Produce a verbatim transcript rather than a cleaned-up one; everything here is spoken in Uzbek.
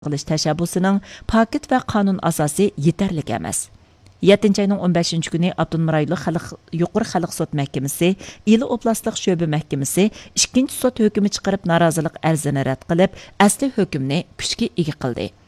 qilish tashabbusining paket va qonun asosi yetarli emas. yettinchi ayning o'n beshinchi kuni Abdunum rayonluq xalq yuqori xalq sud mahkamasi, İli oblastlik sho'ba mahkamasi ikkinchi sud hukmi chiqarib norozilik arzini rad qilib, asli hukmni kuchga ega qildi.